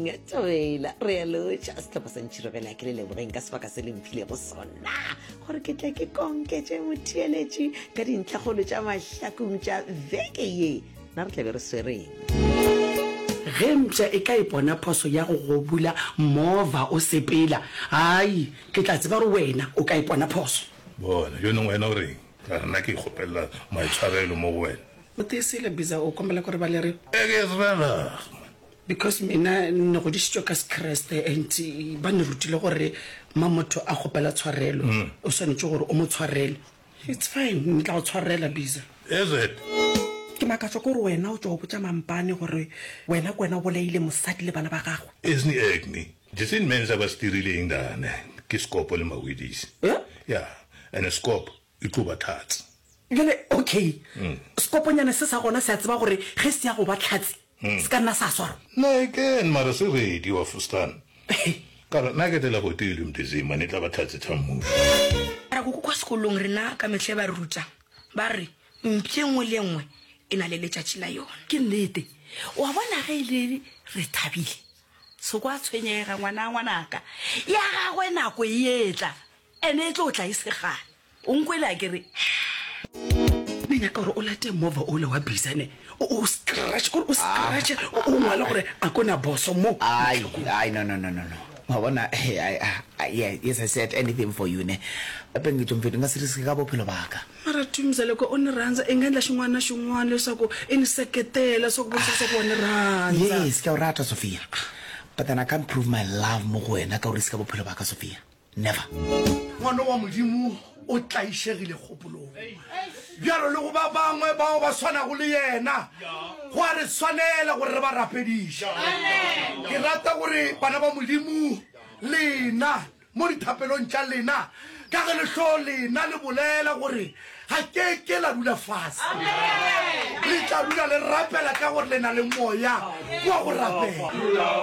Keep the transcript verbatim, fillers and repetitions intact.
ya tsoela re lo just ba sentshiro bela ke le lebogeng ka sebaka se le mphile go sona gore ke tla ke konke tše mothieletse ka dintlhagolo tša mahlakong tša veke ye na re tlabe re swereng Gemtša e ka ipona phoso ya go go bula mova o sepela ai ke tla tseba re wena o ka ipona phoso bona yo no wena o reng ra nna ke ikgopela maitshwarelo mo go wena o tesele biza o kombela gore ba le re egezrela because mina ne go disitswe ka sekreste and ba ne rutile gore ma motho a gopela tshwarelo o swanetse gore o mo tshwarele it's fine ne tla go tshwarela biza is it ke makatso gore wena o tswa o botsa mampane gore wena kwena bo leile mosadi le bana ba gago isni egni jisin menza bastirile ingane ke skopo le mawidisi yeah yeah and a scope ikuba tats jale okay skoponyana se sa gona se a tseba gore ge se ya go ba tlhatsi se ka nna sa swara na again mara se ready wa fustan kala na ke tela go tile mdizima ne tla ba tlhatsi thamu ra go kwa sekolong rena ka metlhe ba ruta ba re mpye ngwe le ngwe ina le letšatši la yona ke nnete wa bona ge ile re thabile so kwa tshwenyega ngwana ngwanaka ya gagwe nako e etla ene e tlo tla isegana o nkwela ke re nenya ka gore o late mova o le wa bizane o scratch gore o scratch o ngwala gore a kona boso mo ai ai no no no no no mabona I, I, yeah yes I said anything for you ne ape ngitho mfethu ngasirisi ka bophelo baka mara tumzele ko on ranza engendla xin'wana xin'wana leswaku ini seketela soko botsa soko on ranza yes ka urata Sophia but then I can't prove my love mo go wena ka uriska bophelo baka Sophia never ngwana wa modimo o tlaishegile kgopolong bjalo le go ba bangwe bao ba swana go le yena go a re swanela gore re ba rapediša ke rata gore bana ba modimo lena mo dithapelong tša lena ka ge lehlo lena le bolela gore ga ke ke la dula fase le tla dula le rapela ka gore le na le moya wa go rapela